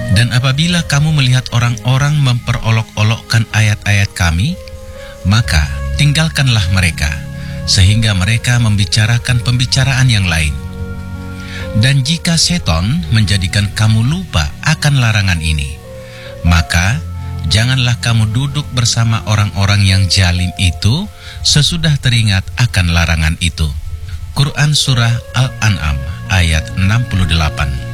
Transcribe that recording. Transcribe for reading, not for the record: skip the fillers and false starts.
Dan apabila kamu melihat orang-orang memperolok-olokkan ayat-ayat kami, maka tinggalkanlah mereka, sehingga mereka membicarakan pembicaraan yang lain. Dan jika seton menjadikan kamu lupa akan larangan ini, maka janganlah kamu duduk bersama orang-orang yang zalim itu sesudah teringat akan larangan itu. Quran Surah Al-An'am ayat 68.